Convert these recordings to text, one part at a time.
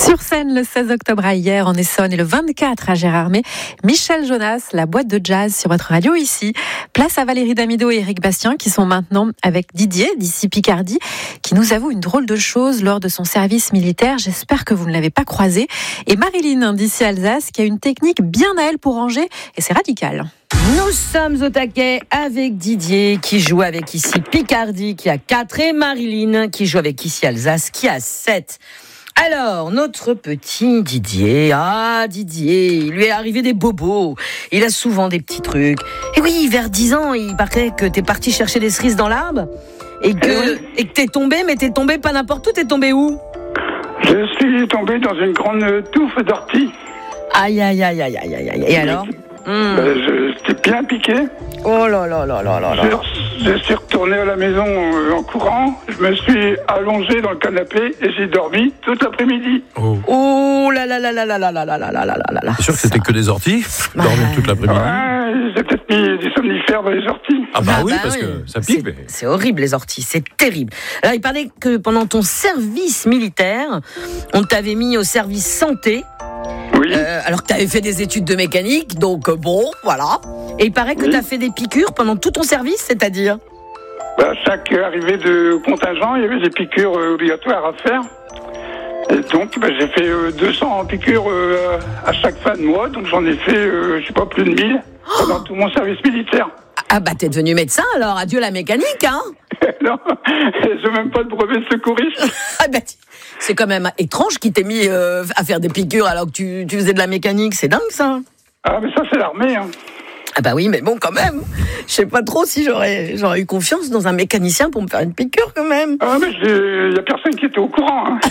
Sur scène le 16 octobre à Hyères en Essonne et le 24 à Gérardmer, Michel Jonas, la boîte de jazz sur votre radio ici. Place à Valérie Damido et Éric Bastien qui sont maintenant avec Didier d'ici Picardie qui nous avoue une drôle de chose lors de son service militaire. J'espère que vous ne l'avez pas croisé. Et Marilyn d'ici Alsace qui a une technique bien à elle pour ranger et c'est radical. Nous sommes au taquet avec Didier qui joue avec ici Picardie qui a 4 et Marilyn qui joue avec ici Alsace qui a 7. Alors, notre petit Didier, il lui est arrivé des bobos. Il a souvent des petits trucs. Et oui, vers 10 ans, il paraît que t'es parti chercher des cerises dans l'arbre et que t'es tombé, mais t'es tombé pas n'importe où, t'es tombé où ? Je suis tombé dans une grande touffe d'ortie. Aïe. Et alors ? J'étais bien piqué. Oh là là. Je suis retourné à la maison en courant. Je me suis allongé dans le canapé et j'ai dormi toute l'après-midi. Oh là là. C'est sûr que c'était que des orties. Dormir toute l'après-midi. Ouais, j'ai peut-être mis des somnifères dans les orties. Parce que ça pique. C'est horrible les orties, c'est terrible. Alors il parlait que pendant ton service militaire, on t'avait mis au service santé. Oui. Alors que tu avais fait des études de mécanique, donc bon, voilà. Et il paraît que tu as fait des piqûres pendant tout ton service, c'est-à-dire ? Chaque arrivée de contingent, il y avait des piqûres obligatoires à faire. Et donc, j'ai fait 200 piqûres à chaque fin de mois, donc j'en ai fait, plus de 1000 pendant tout mon service militaire. Ah t'es devenu médecin alors, adieu la mécanique, hein ? Non, j'ai même pas de brevet de secouriste. C'est quand même étrange qu'il t'ait mis à faire des piqûres alors que tu faisais de la mécanique, c'est dingue ça. Ah mais ça c'est l'armée, hein. Ah oui, mais bon quand même, je sais pas trop si j'aurais eu confiance dans un mécanicien pour me faire une piqûre quand même. Ah mais il y a personne qui était au courant, hein.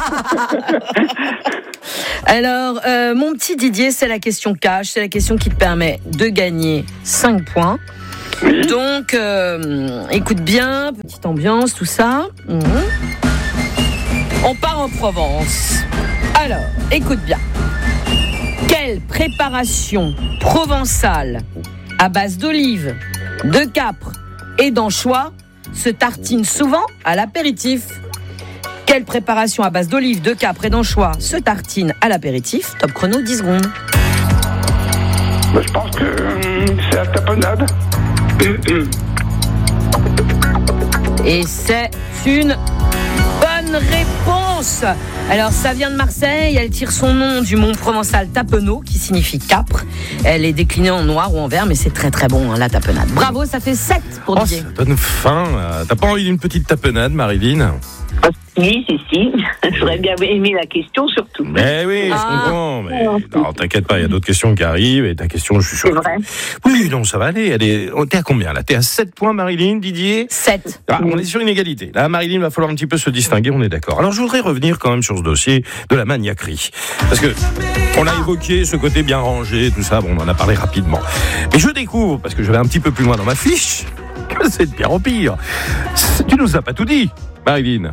Alors, mon petit Didier, c'est la question cash, c'est la question qui te permet de gagner 5 points. Oui. Donc, écoute bien, petite ambiance, tout ça. On part en Provence. Alors, écoute bien. Quelle préparation provençale à base d'olives, de capre et d'anchois se tartine souvent à l'apéritif ? Quelle préparation à base d'olives, de capre et d'anchois se tartine à l'apéritif ? Top chrono, 10 secondes. Je pense que c'est la tapenade. Et c'est une bonne réponse. Alors, ça vient de Marseille. Elle tire son nom du mont provençal Tapenot, qui signifie capre. Elle est déclinée en noir ou en vert, mais c'est très très bon, la tapenade. Bravo, ça fait 7 pour Didier. Ça donne faim. T'as pas envie d'une petite tapenade, Marilyn ? Si. J'aurais bien aimé la question surtout. Mais oui, je comprends. Mais non, t'inquiète pas, il y a d'autres questions qui arrivent et ta question, je suis sûr. C'est vrai. Oui, non, ça va aller. T'es à combien là ? T'es à 7 points, Marilyn, Didier ? 7. On est sur une égalité. Là, Marilyn, va falloir un petit peu se distinguer, on est d'accord. Alors, je voudrais revenir quand même sur ce dossier de la maniaquerie. Parce que on a évoqué ce côté bien rangé, tout ça, on en a parlé rapidement. Mais je découvre, parce que je vais un petit peu plus loin dans ma fiche, que c'est de pire en pire. Tu nous as pas tout dit, Marilyn.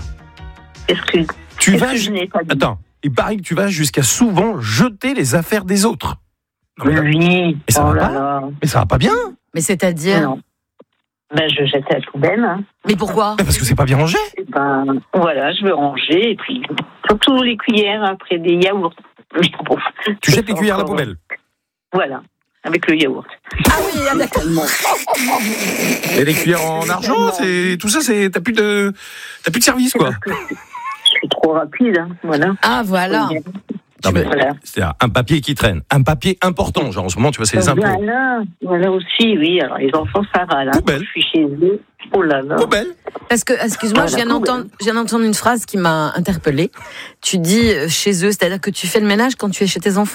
Attends, il paraît que tu vas jusqu'à souvent jeter les affaires des autres. Oui. Mais ça va pas. Mais ça va pas bien. Mais c'est-à-dire ? Non. Je jette à la poubelle. Hein. Mais pourquoi ? Parce que c'est pas bien rangé. Voilà, je veux ranger et puis surtout les cuillères après des yaourts. Tu jettes les cuillères à la poubelle. Voilà, avec le yaourt. Ah oui, d'accord. Et les cuillères en argent, tout ça, t'as plus de service, quoi. Je suis trop rapide, hein. Voilà. Ah voilà. Non, mais Voilà. c'est un papier qui traîne, un papier important, genre en ce moment, tu vois, c'est les impôts. Voilà aussi, oui. Alors les enfants, ça va là. Poubelle. Je suis chez eux. Oh là là. Poubelle. Parce que, excuse-moi, je viens d'entendre une phrase qui m'a interpellée. Tu dis chez eux, c'est-à-dire que tu fais le ménage quand tu es chez tes enfants ?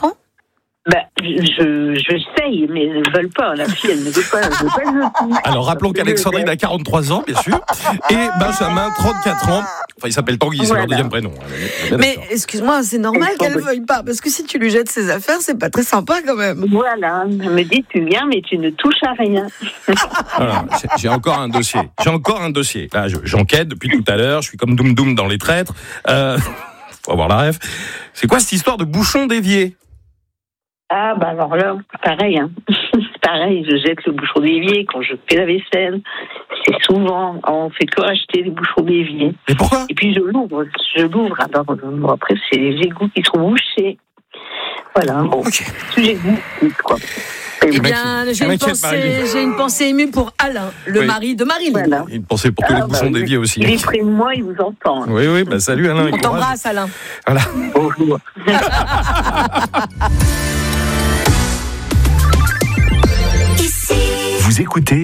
J'essaye, mais ils ne veulent pas. La fille, elle ne veut pas. Alors, rappelons qu'Alexandrine a 43 ans, bien sûr, et Benjamin, 34 ans. Enfin, il s'appelle Tanguy, c'est leur deuxième prénom. Mais, excuse-moi, c'est normal qu'elle ne veuille pas, parce que si tu lui jettes ses affaires, c'est pas très sympa, quand même. Voilà. Elle me dit, tu viens, mais tu ne touches à rien. Voilà, j'ai encore un dossier. Là, j'enquête depuis tout à l'heure, je suis comme Doum Doum dans Les Traîtres. Faut avoir la ref. C'est quoi cette histoire de bouchon dévié ? Alors là, pareil, hein. pareil, je jette le bouchon d'évier quand je fais la vaisselle. C'est souvent, on fait que acheter des bouchons d'évier. Et pourquoi? Et puis je l'ouvre. Alors, bon, après, c'est les égouts qui sont bouchés. Voilà, bon. Ok. J'ai goût, quoi. Eh bien, j'ai une pensée émue pour Alain, le mari de Marilyn. Voilà. Une pensée pour tous les bouchons d'évier aussi. Il est près de moi, il vous entend. Oui, bah salut Alain. On t'embrasse, Alain. Voilà. Bonjour. Vous écoutez